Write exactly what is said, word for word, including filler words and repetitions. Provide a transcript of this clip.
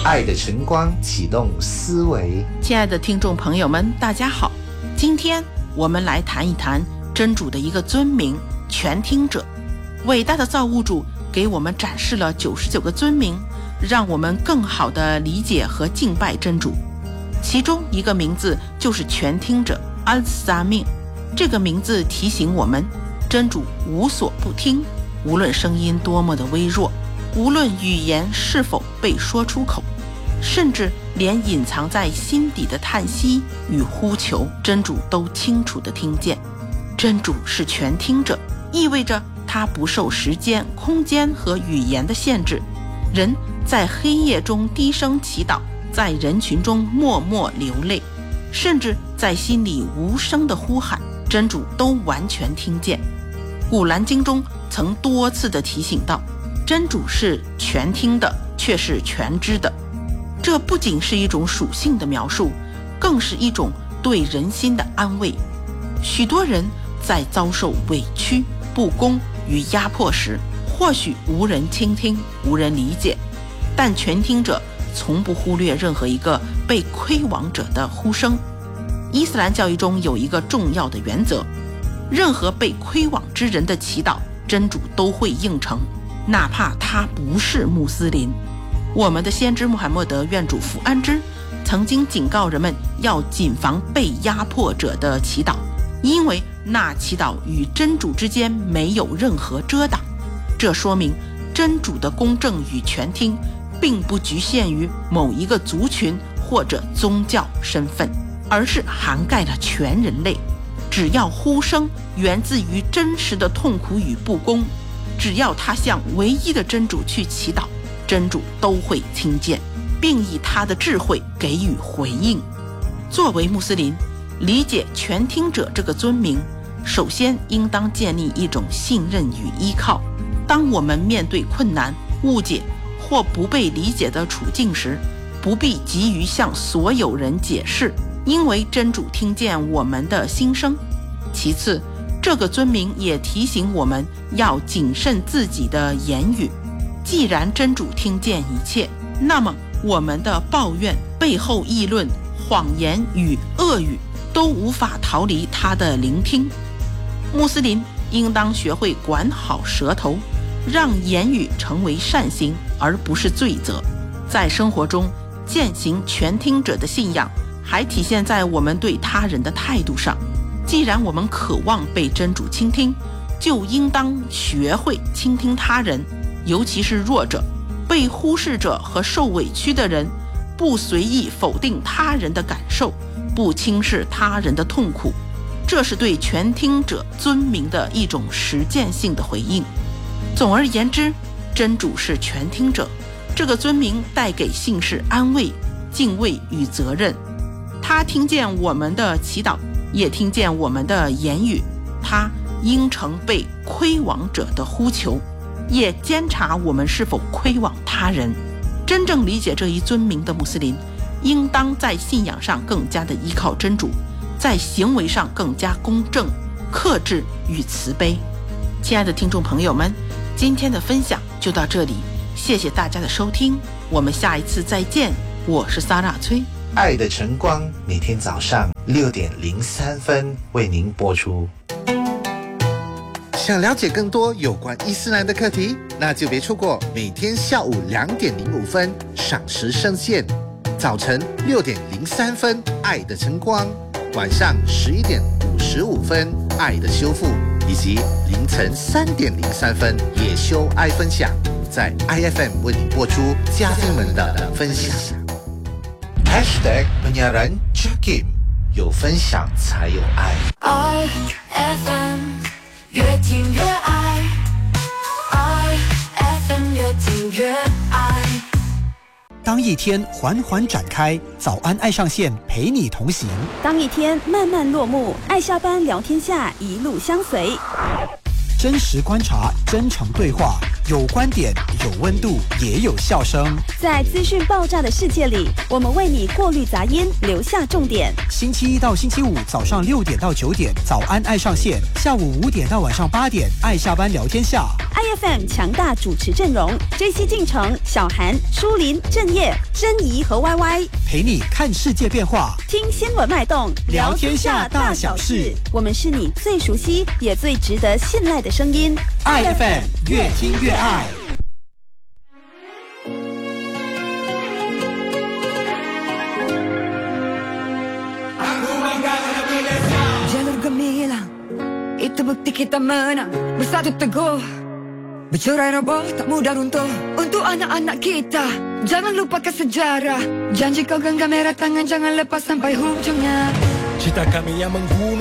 爱的晨光启动思维。 亲爱的听众朋友们，大家好，今天我们来谈一谈真主的一个尊名全听者。伟大的造物主给我们展示了九十九个尊名，让我们更好地理解和敬拜真主。其中一个名字就是全听者 Al-Sami， 这个名字提醒我们，真主无所不听，无论声音多么的微弱，无论语言是否被说出口，甚至连隐藏在心底的叹息与呼求，真主都清楚地听见。真主是全听者，意味着他不受时间、空间和语言的限制。人在黑夜中低声祈祷，在人群中默默流泪，甚至在心里无声的呼喊，真主都完全听见。古兰经中曾多次地提醒到，真主是全听的，却是全知的。这不仅是一种属性的描述，更是一种对人心的安慰。许多人在遭受委屈、不公与压迫时，或许无人倾听，无人理解，但全听者从不忽略任何一个被亏枉者的呼声。伊斯兰教义中有一个重要的原则，任何被亏枉之人的祈祷，真主都会应承，哪怕他不是穆斯林。我们的先知穆罕默德愿主福安之曾经警告人们要谨防被压迫者的祈祷，因为那祈祷与真主之间没有任何遮挡。这说明真主的公正与全听并不局限于某一个族群或者宗教身份，而是涵盖了全人类。只要呼声源自于真实的痛苦与不公，只要他向唯一的真主去祈祷，真主都会听见，并以他的智慧给予回应。作为穆斯林，理解全听者这个尊名，首先应当建立一种信任与依靠。当我们面对困难、误解或不被理解的处境时，不必急于向所有人解释，因为真主听见我们的心声。其次，这个尊名也提醒我们要谨慎自己的言语。既然真主听见一切，那么我们的抱怨、背后议论、谎言与恶语都无法逃离他的聆听。穆斯林应当学会管好舌头，让言语成为善行，而不是罪责。在生活中践行全听者的信仰，还体现在我们对他人的态度上。既然我们渴望被真主倾听，就应当学会倾听他人，尤其是弱者、被忽视者和受委屈的人，不随意否定他人的感受，不轻视他人的痛苦。这是对全听者尊名的一种实践性的回应。总而言之，真主是全听者，这个尊名带给信士安慰、敬畏与责任。他听见我们的祈祷，也听见我们的言语，他应承被亏枉者的呼求，也监察我们是否亏枉他人。真正理解这一尊名的穆斯林，应当在信仰上更加的依靠真主，在行为上更加公正、克制与慈悲。亲爱的听众朋友们，今天的分享就到这里，谢谢大家的收听，我们下一次再见。我是萨拉崔。 爱的晨光每天早上六点零三分为您播出。 想了解更多有关伊斯兰的课题，那就别错过每天下午两点零五分赏时圣线，早晨六点零三分爱的晨光，晚上十一点五十五分爱的修复，以及凌晨三点零三分也修爱分享，在 I F M 为你播出嘉宾们的分享。 Hashtag penyiaran Jakim， 有分享才有爱。 I F M 越听越爱 ，I F M 越听越爱。 当一天缓缓展开，早安爱上线陪你同行； 当一天慢慢落幕，爱下班聊天下一路相随。 真实观察，真诚对话， 有观点，有温度，也有笑声。 在资讯爆炸的世界里，我们为你过滤杂音，留下重点。 星期一到星期五早上六点到九点，早安爱上线；下午五点到晚上八点，爱下班聊天下。 I F M 强大主持阵容 ：J C 进城、小韩、舒林、郑业、珍怡和 Y Y， 陪你看世界变化， 听新闻脉动， 聊天下大小事。 我们是你最熟悉也最值得信赖的声音。 I F M 越听越爱。 Jalur gemilang, itu bukti kita menang, bersatu teguh. Bercerai roboh tak mudah runtuh. Untuk anak-anak kita, jangan lupakan sejarah. Janji kau genggam merah tangan, jangan lepas sampai hujungnya. Cita kami yang menggunung